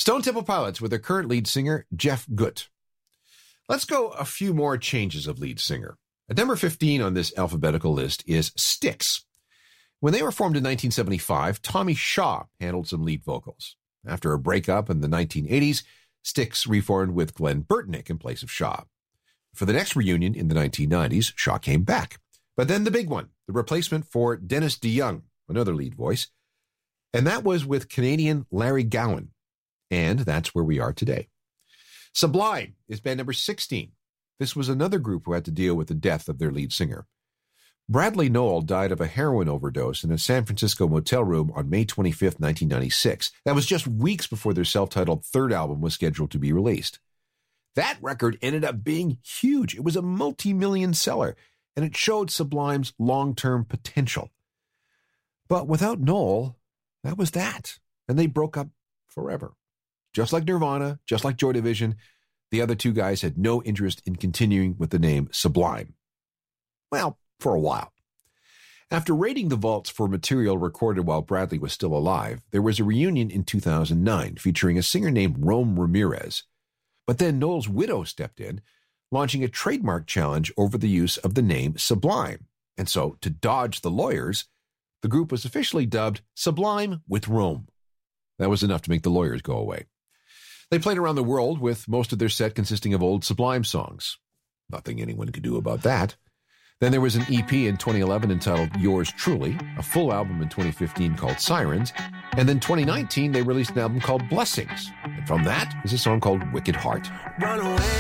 Stone Temple Pilots with their current lead singer, Jeff Gutt. Let's go a few more changes of lead singer. At number 15 on this alphabetical list is Styx. When they were formed in 1975, Tommy Shaw handled some lead vocals. After a breakup in the 1980s, Styx reformed with Glenn Burtnick in place of Shaw. For the next reunion in the 1990s, Shaw came back. But then the big one, the replacement for Dennis DeYoung, another lead voice, and that was with Canadian Larry Gowan. And that's where we are today. Sublime is band number 16. This was another group who had to deal with the death of their lead singer. Bradley Nowell died of a heroin overdose in a San Francisco motel room on May 25th, 1996. That was just weeks before their self-titled third album was scheduled to be released. That record ended up being huge. It was a multi-million seller, and it showed Sublime's long-term potential. But without Nowell, that was that, and they broke up forever. Just like Nirvana, just like Joy Division, the other two guys had no interest in continuing with the name Sublime. Well, for a while. After raiding the vaults for material recorded while Bradley was still alive, there was a reunion in 2009 featuring a singer named Rome Ramirez. But then Nowell's widow stepped in, launching a trademark challenge over the use of the name Sublime. And so, to dodge the lawyers, the group was officially dubbed Sublime with Rome. That was enough to make the lawyers go away. They played around the world with most of their set consisting of old Sublime songs. Nothing anyone could do about that. Then there was an EP in 2011 entitled Yours Truly, a full album in 2015 called Sirens, and then 2019 they released an album called Blessings. And from that is a song called Wicked Heart. Run away.